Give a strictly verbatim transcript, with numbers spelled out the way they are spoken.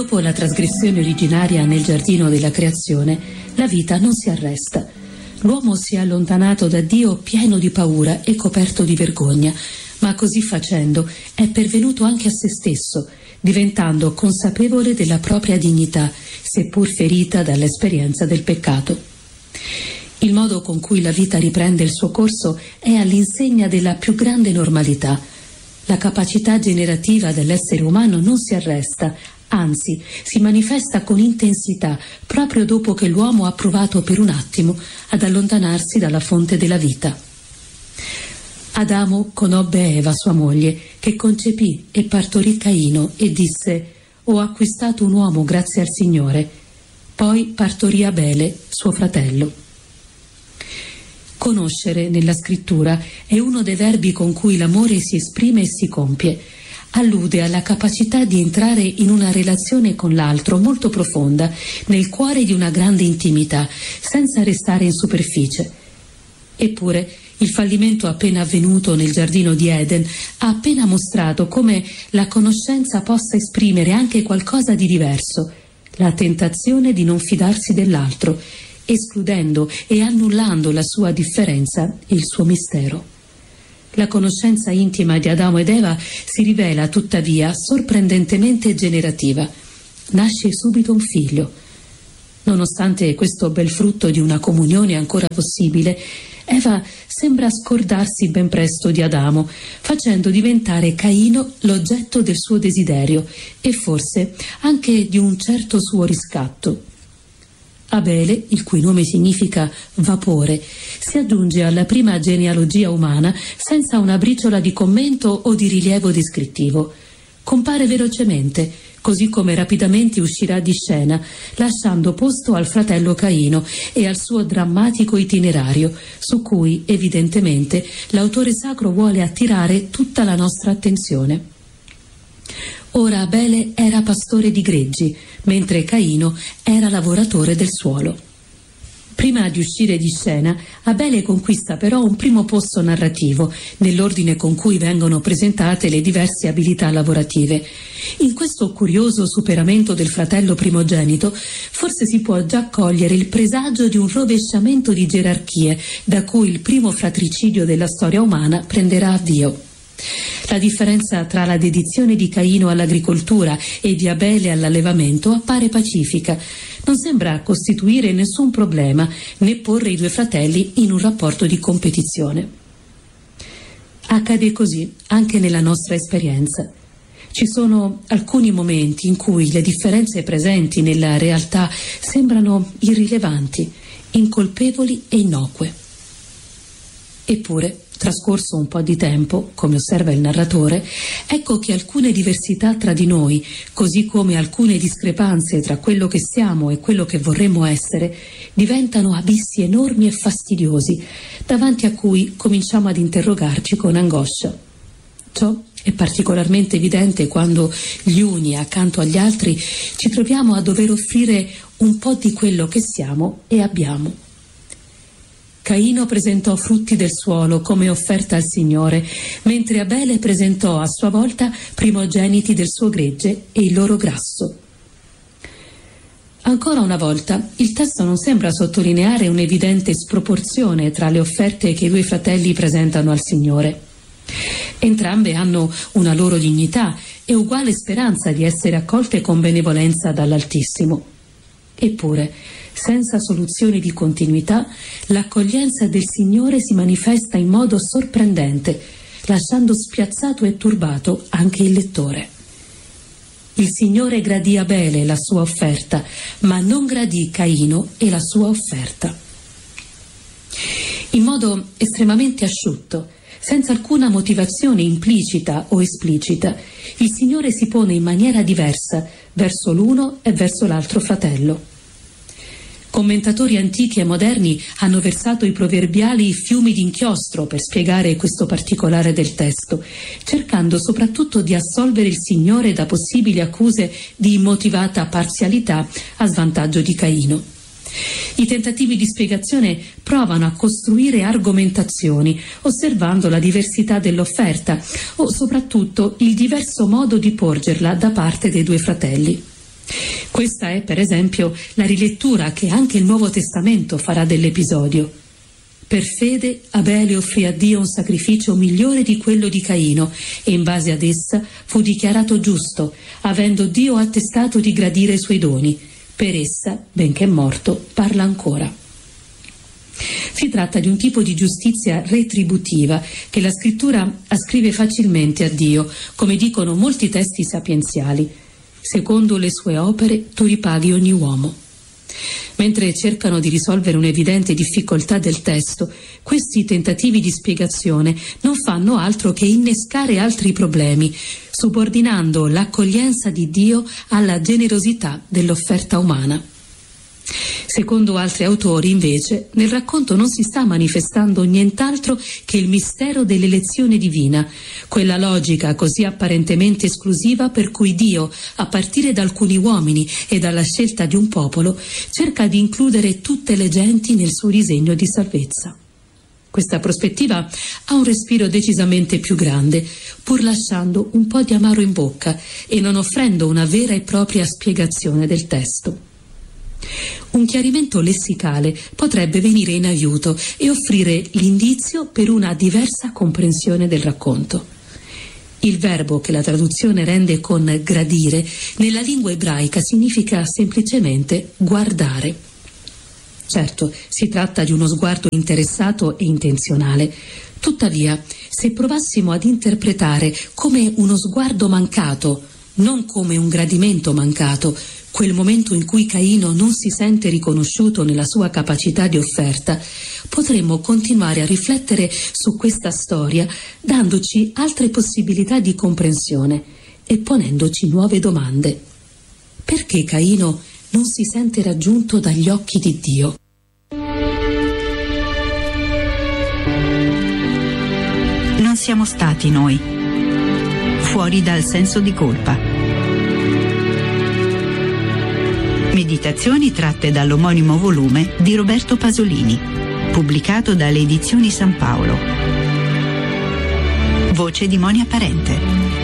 Dopo la trasgressione originaria nel giardino della creazione, la vita non si arresta. L'uomo si è allontanato da Dio pieno di paura e coperto di vergogna, ma così facendo è pervenuto anche a se stesso, diventando consapevole della propria dignità, seppur ferita dall'esperienza del peccato. Il modo con cui la vita riprende il suo corso è all'insegna della più grande normalità. La capacità generativa dell'essere umano non si arresta, anzi si manifesta con intensità proprio dopo che l'uomo ha provato per un attimo ad allontanarsi dalla fonte della vita. Adamo conobbe Eva, sua moglie, che concepì e partorì Caino e disse: «Ho acquistato un uomo grazie al Signore». Poi partorì Abele, suo fratello. Conoscere nella scrittura è uno dei verbi con cui l'amore si esprime e si compie. Allude alla capacità di entrare in una relazione con l'altro molto profonda, nel cuore di una grande intimità, senza restare in superficie. Eppure, il fallimento appena avvenuto nel giardino di Eden ha appena mostrato come la conoscenza possa esprimere anche qualcosa di diverso, la tentazione di non fidarsi dell'altro, escludendo e annullando la sua differenza e il suo mistero. La conoscenza intima di Adamo ed Eva si rivela tuttavia sorprendentemente generativa. Nasce subito un figlio. Nonostante questo bel frutto di una comunione ancora possibile, Eva sembra scordarsi ben presto di Adamo, facendo diventare Caino l'oggetto del suo desiderio e forse anche di un certo suo riscatto. Abele, il cui nome significa vapore, si aggiunge alla prima genealogia umana senza una briciola di commento o di rilievo descrittivo. Compare velocemente, così come rapidamente uscirà di scena, lasciando posto al fratello Caino e al suo drammatico itinerario, su cui, evidentemente, l'autore sacro vuole attirare tutta la nostra attenzione. Ora Abele era pastore di greggi, mentre Caino era lavoratore del suolo. Prima di uscire di scena, Abele conquista però un primo posto narrativo, nell'ordine con cui vengono presentate le diverse abilità lavorative. In questo curioso superamento del fratello primogenito, forse si può già cogliere il presagio di un rovesciamento di gerarchie, da cui il primo fratricidio della storia umana prenderà avvio. La differenza tra la dedizione di Caino all'agricoltura e di Abele all'allevamento appare pacifica. Non sembra costituire nessun problema né porre i due fratelli in un rapporto di competizione. Accade così anche nella nostra esperienza. Ci sono alcuni momenti in cui le differenze presenti nella realtà sembrano irrilevanti, incolpevoli e innocue. Eppure, trascorso un po' di tempo, come osserva il narratore, ecco che alcune diversità tra di noi, così come alcune discrepanze tra quello che siamo e quello che vorremmo essere, diventano abissi enormi e fastidiosi, davanti a cui cominciamo ad interrogarci con angoscia. Ciò è particolarmente evidente quando gli uni accanto agli altri ci troviamo a dover offrire un po' di quello che siamo e abbiamo. Caino presentò frutti del suolo come offerta al Signore, mentre Abele presentò a sua volta primogeniti del suo gregge e il loro grasso. Ancora una volta, il testo non sembra sottolineare un'evidente sproporzione tra le offerte che i due fratelli presentano al Signore. Entrambe hanno una loro dignità e uguale speranza di essere accolte con benevolenza dall'Altissimo. Eppure, senza soluzioni di continuità, l'accoglienza del Signore si manifesta in modo sorprendente, lasciando spiazzato e turbato anche il lettore. Il Signore gradì Abele la sua offerta, ma non gradì Caino e la sua offerta. In modo estremamente asciutto, senza alcuna motivazione implicita o esplicita, il Signore si pone in maniera diversa verso l'uno e verso l'altro fratello. Commentatori antichi e moderni hanno versato i proverbiali fiumi d'inchiostro per spiegare questo particolare del testo, cercando soprattutto di assolvere il Signore da possibili accuse di immotivata parzialità a svantaggio di Caino. I tentativi di spiegazione provano a costruire argomentazioni, osservando la diversità dell'offerta o soprattutto il diverso modo di porgerla da parte dei due fratelli. Questa è, per esempio, la rilettura che anche il Nuovo Testamento farà dell'episodio. Per fede Abele offrì a Dio un sacrificio migliore di quello di Caino e in base ad essa fu dichiarato giusto, avendo Dio attestato di gradire i suoi doni. Per essa, benché morto, parla ancora. Si tratta di un tipo di giustizia retributiva che la scrittura ascrive facilmente a Dio, come dicono molti testi sapienziali. Secondo le sue opere tu ripaghi ogni uomo. Mentre cercano di risolvere un'evidente difficoltà del testo, questi tentativi di spiegazione non fanno altro che innescare altri problemi, subordinando l'accoglienza di Dio alla generosità dell'offerta umana. Secondo altri autori, invece, nel racconto non si sta manifestando nient'altro che il mistero dell'elezione divina, quella logica così apparentemente esclusiva per cui Dio, a partire da alcuni uomini e dalla scelta di un popolo, cerca di includere tutte le genti nel suo disegno di salvezza. Questa prospettiva ha un respiro decisamente più grande, pur lasciando un po' di amaro in bocca e non offrendo una vera e propria spiegazione del testo. Un chiarimento lessicale potrebbe venire in aiuto e offrire l'indizio per una diversa comprensione del racconto. Il verbo che la traduzione rende con gradire nella lingua ebraica significa semplicemente guardare. Certo, si tratta di uno sguardo interessato e intenzionale. Tuttavia, se provassimo ad interpretare come uno sguardo mancato, non come un gradimento mancato, quel momento in cui Caino non si sente riconosciuto nella sua capacità di offerta, potremmo continuare a riflettere su questa storia, dandoci altre possibilità di comprensione e ponendoci nuove domande. Perché Caino non si sente raggiunto dagli occhi di Dio? Non siamo stati noi, fuori dal senso di colpa. Meditazioni tratte dall'omonimo volume di Roberto Pasolini, pubblicato dalle Edizioni San Paolo. Voce di Monia Parente.